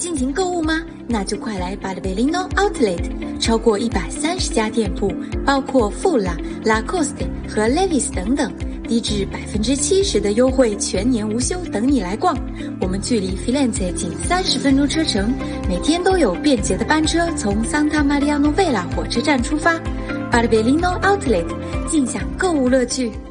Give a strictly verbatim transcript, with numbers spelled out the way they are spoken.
心情购物吗？那就快来巴尔贝林诺 Outlet， 超过一百三十家店铺，包括富拉、Lacoste 和 Levi's 等等，低至百分之七十的优惠，全年无休，等你来逛。我们距离 Firenze 仅三十分钟车程，每天都有便捷的班车从 Santa Maria Novella 火车站出发。巴尔贝林诺 Outlet， 尽享购物乐趣。